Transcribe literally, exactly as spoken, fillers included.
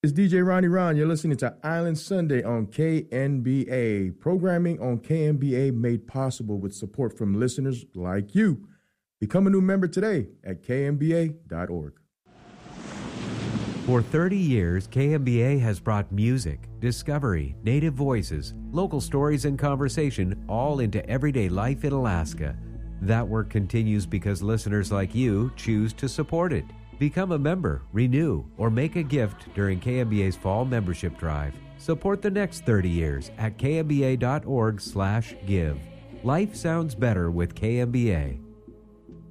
It's D J Ronnie Ron. You're listening to Island Sunday on K N B A. Programming on K N B A made possible with support from listeners like you. Become a new member today at K N B A dot org. For thirty years, K M B A has brought music, discovery, native voices, local stories, and conversation all into everyday life in Alaska. That work continues because listeners like you choose to support it. Become a member, renew, or make a gift during K M B A's fall membership drive. Support the next thirty years at K N B A dot org slash give. Life sounds better with K M B A.